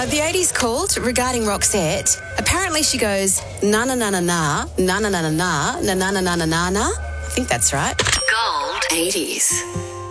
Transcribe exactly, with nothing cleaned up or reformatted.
Uh, the eighties called regarding Roxette. Apparently she goes, na na na na na, na na na na na, na na na na na na. I think that's right. Gold eighties.